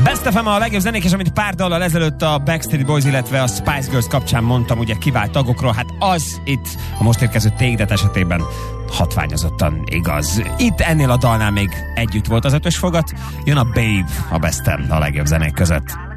Best FM a legjobb zenék, és amit pár dallal ezelőtt a Backstreet Boys, illetve a Spice Girls kapcsán mondtam, ugye kivált tagokról, hát az itt a most érkező Take That esetében hatványozottan igaz. Itt ennél a dalnál még együtt volt az ötös fogat, jön a Babe a Best FM a legjobb zenék között.